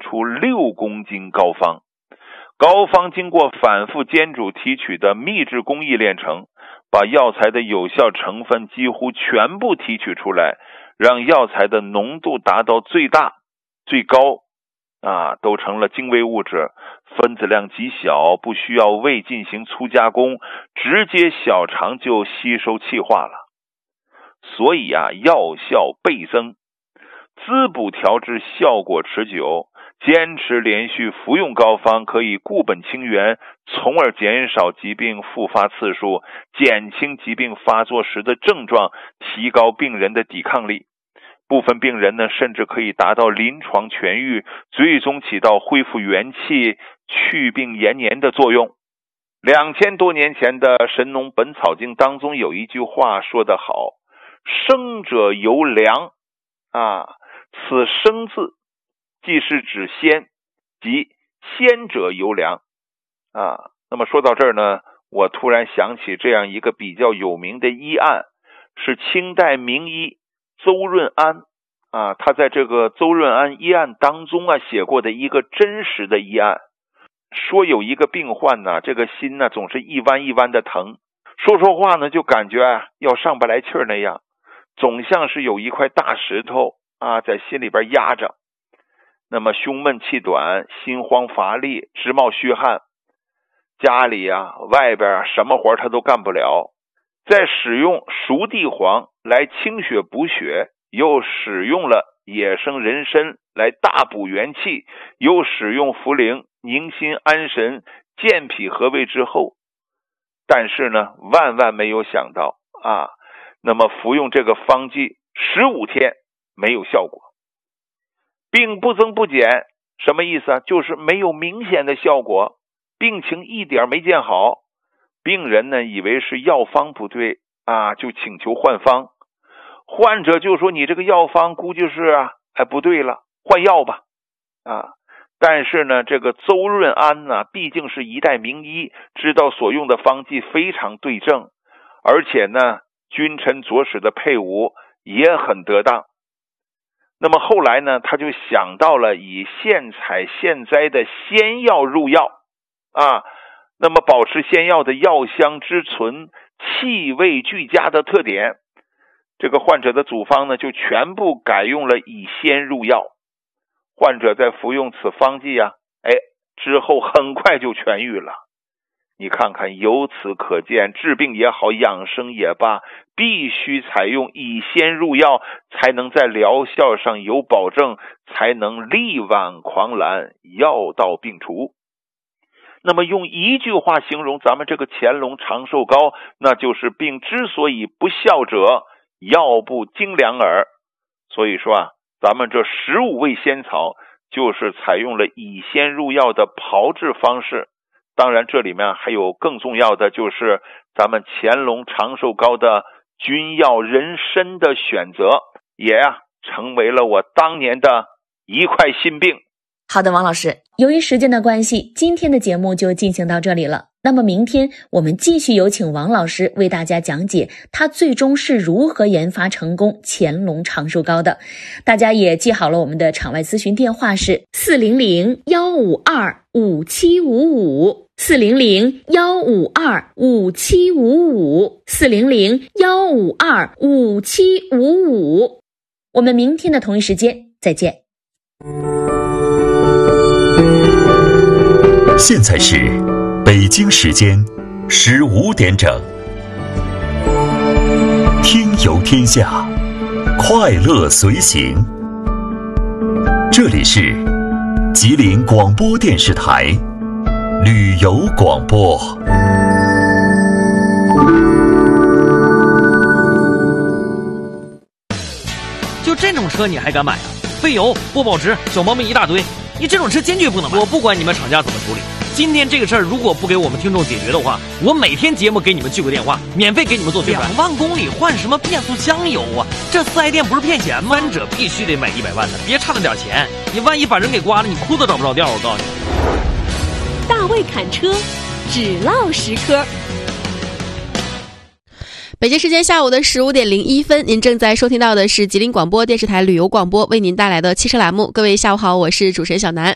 出6公斤膏方。膏方经过反复煎煮提取的秘制工艺炼成，把药材的有效成分几乎全部提取出来，让药材的浓度达到最大最高都成了精微物质，分子量极小，不需要胃进行粗加工，直接小肠就吸收气化了。所以药效倍增，滋补调治效果持久，坚持连续服用膏方可以固本清源，从而减少疾病复发次数，减轻疾病发作时的症状，提高病人的抵抗力。部分病人呢，甚至可以达到临床痊愈，最终起到恢复元气、去病延年的作用。2000多年前的《神农本草经》当中有一句话说得好，生者由良此生字既是指先，即先者由良那么说到这儿呢，我突然想起这样一个比较有名的医案，是清代名医邹润安他在这个邹润安医案当中写过的一个真实的医案。说有一个病患这个心总是一弯一弯的疼，说话呢就感觉要上不来气儿那样，总像是有一块大石头在心里边压着。那么胸闷气短，心慌乏力，直冒虚汗，家里外边什么活他都干不了。再使用熟地黄来清血补血，又使用了野生人参来大补元气，又使用茯苓宁心安神、健脾和胃之后，但是呢，万没有想到那么服用这个方剂15天没有效果，病不增不减。什么意思就是没有明显的效果，病情一点没见好。病人呢以为是药方不对就请求换方。患者就说你这个药方估计是不对了，换药吧但是呢，这个邹润安毕竟是一代名医，知道所用的方剂非常对症，而且呢君臣佐使的配伍也很得当。那么后来呢，他就想到了以现采现摘的仙药入药那么保持仙药的药香之存、气味俱佳的特点。这个患者的组方呢就全部改用了以仙入药。患者在服用此方剂之后很快就痊愈了。你看看，由此可见，治病也好，养生也罢，必须采用以仙入药，才能在疗效上有保证，才能力挽狂澜，药到病除。那么用一句话形容咱们这个乾隆长寿膏，那就是病之所以不效者，药不精良耳。所以说咱们这15味仙草就是采用了以仙入药的炮制方式。当然这里面还有更重要的，就是咱们乾隆长寿膏的君药人参的选择，也成为了我当年的一块心病。 好的，王老师，由于时间的关系，今天的节目就进行到这里了。那么明天我们继续有请王老师为大家讲解他最终是如何研发成功乾隆长寿膏的。大家也记好了，我们的场外咨询电话是400-152-5755 400-152-5755 400-152-5755。我们明天的同一时间再见。 现在是北京时间15点整，听游天下，快乐随行。这里是吉林广播电视台旅游广播。 就这种车你还敢买费油不保值，小毛病一大堆，你这种车坚决不能买。我不管你们厂家怎么处理，今天这个事儿如果不给我们听众解决的话，我每天节目给你们聚个电话，免费给你们做宣传。2万公里换什么变速箱油这四 S 店不是骗钱吗？翻者必须得买100万的，别差那点钱，你万一把人给刮了，你裤子找不着调。我告诉你， 大卫侃车，只唠实科。北京时间下午的15点01分，您正在收听到的是吉林广播电视台旅游广播为您带来的汽车栏目。各位下午好，我是主持人小南。